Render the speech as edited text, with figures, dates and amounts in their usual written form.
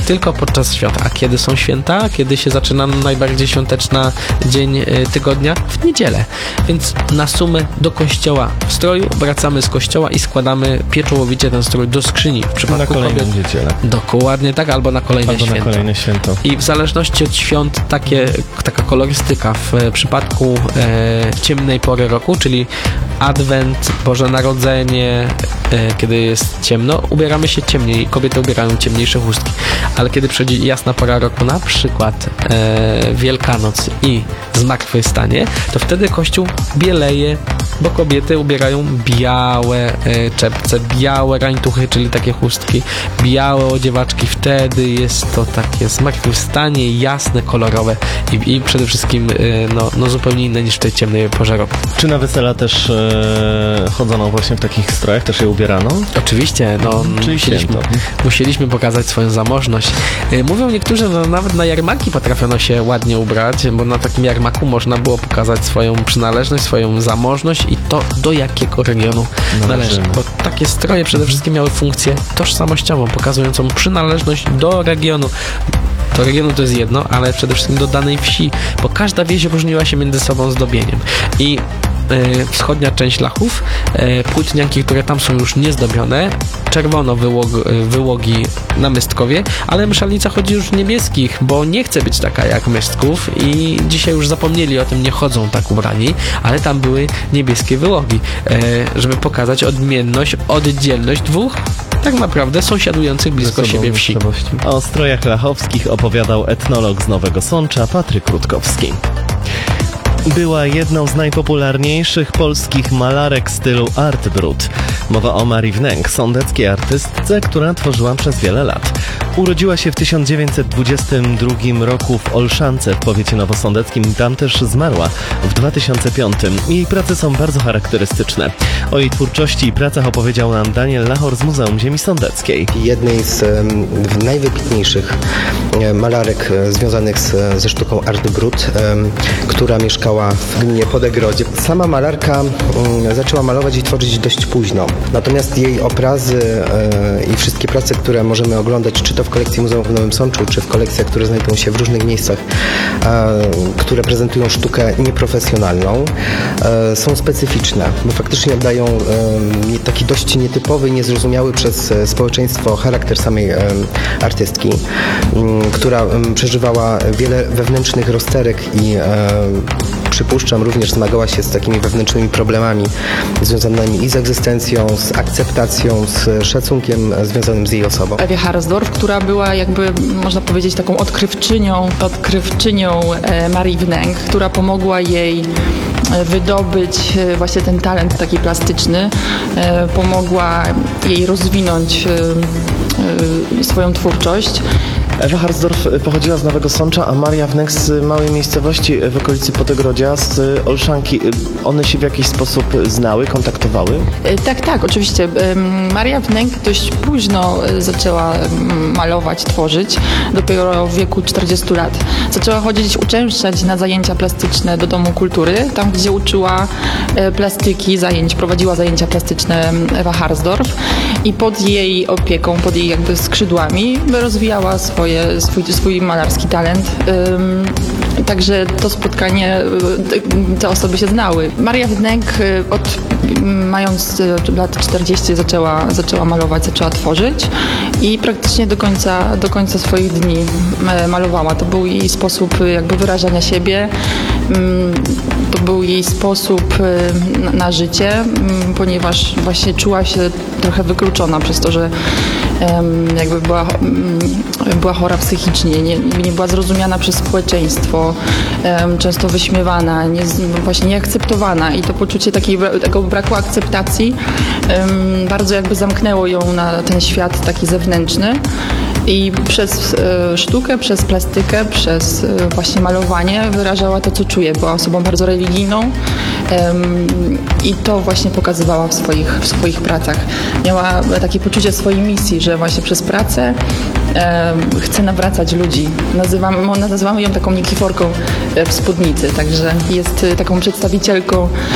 tylko podczas świąt. A kiedy są święta? Kiedy się zaczyna najbardziej świąteczna dzień tygodnia? W niedzielę. Więc na sumę do kościoła w stroju, wracamy z kościoła i składamy pieczołowicie ten strój do skrzyni. W przypadku na kolejną niedzielę. Dokładnie tak, albo na kolejne święto. Na kolejne święto. I w zależności od świąt taka kolorystyka w przypadku ciemnej pory roku, czyli Adwent, Boże Narodzenie, kiedy jest ciemno, ubieramy się ciemniej, kobiety ubierają ciemniejsze chustki, ale kiedy przychodzi jasna pora roku, na przykład Wielkanoc i Zmartwychwstanie, to wtedy Kościół bieleje, bo kobiety ubierają białe czepce, białe rańtuchy, czyli takie chustki, białe odziewaczki. Wtedy jest to takie zmartwychwstanie, jasne, kolorowe i przede wszystkim zupełnie inne niż w tej ciemnej porze roku. Czy na wesela też chodzono właśnie w takich strojach, też je ubierano? Oczywiście, musieliśmy pokazać swoją zamożność. Mówią niektórzy, nawet na jarmarki potrafiono się ładnie ubrać, bo na takim jarmaku można było pokazać swoją przynależność, swoją zamożność i to, do jakiego regionu należy. Bo takie stroje przede wszystkim miały funkcję tożsamościową, pokazującą przynależność do regionu. Do regionu to jest jedno, ale przede wszystkim do danej wsi, bo każda wieś różniła się między sobą zdobieniem. I wschodnia część Lachów, płytnianki, które tam są już niezdobione, czerwono wyłogi na Mystkowie, ale Mszalnica chodzi już w niebieskich, bo nie chce być taka jak Mystków i dzisiaj już zapomnieli o tym, nie chodzą tak ubrani, ale tam były niebieskie wyłogi, żeby pokazać odmienność, oddzielność dwóch tak naprawdę sąsiadujących blisko siebie wsi. O strojach lachowskich opowiadał etnolog z Nowego Sącza Patryk Rutkowski. Była jedną z najpopularniejszych polskich malarek stylu Art Brut. Mowa o Marii Wnęk, sądeckiej artystce, która tworzyła przez wiele lat. Urodziła się w 1922 roku w Olszance w powiecie nowosądeckim i tam też zmarła w 2005. Jej prace są bardzo charakterystyczne. O jej twórczości i pracach opowiedział nam Daniel Lachor z Muzeum Ziemi Sądeckiej. Jednej z najwybitniejszych malarek związanych ze sztuką Art Brut, która mieszkała w gminie Podegrodzie. Sama malarka zaczęła malować i tworzyć dość późno. Natomiast jej obrazy i wszystkie prace, które możemy oglądać, czy to w kolekcji Muzeum w Nowym Sączu, czy w kolekcjach, które znajdują się w różnych miejscach, które prezentują sztukę nieprofesjonalną, są specyficzne, bo faktycznie oddają taki dość nietypowy i niezrozumiały przez społeczeństwo charakter samej artystki, która przeżywała wiele wewnętrznych rozterek i przypuszczam, również zmagała się z takimi wewnętrznymi problemami związanymi i z egzystencją, z akceptacją, z szacunkiem związanym z jej osobą. Ewie Harsdorf, która była jakby, można powiedzieć, taką odkrywczynią Marii Wnęk, która pomogła jej wydobyć właśnie ten talent taki plastyczny, pomogła jej rozwinąć swoją twórczość. Ewa Harsdorf pochodziła z Nowego Sącza, a Maria Wnęk z małej miejscowości w okolicy Podegrodzia, z Olszanki. One się w jakiś sposób znały, kontaktowały? Tak, oczywiście. Maria Wnęk dość późno zaczęła malować, tworzyć, dopiero w wieku 40 lat. Zaczęła uczęszczać na zajęcia plastyczne do Domu Kultury, tam gdzie uczyła plastyki, prowadziła zajęcia plastyczne Ewa Harsdorf i pod jej opieką, pod jej jakby skrzydłami rozwijała swój malarski talent. Także to spotkanie, te osoby się znały. Maria Wnęk mając lat 40 zaczęła malować, zaczęła tworzyć i praktycznie do końca swoich dni malowała. To był jej sposób jakby wyrażania siebie, to był jej sposób na życie, ponieważ właśnie czuła się trochę wykluczona przez to, że jakby była chora psychicznie, nie była zrozumiana przez społeczeństwo, często wyśmiewana, właśnie nieakceptowana i to poczucie takiego braku akceptacji bardzo jakby zamknęło ją na ten świat taki zewnętrzny i przez sztukę, przez plastykę, przez właśnie malowanie wyrażała to, co czuje. Była osobą bardzo religijną i to właśnie pokazywała w swoich pracach. Miała takie poczucie swojej misji, że właśnie przez pracę chce nawracać ludzi. Nazywamy ją taką Nikiforką w spódnicy, także jest taką przedstawicielką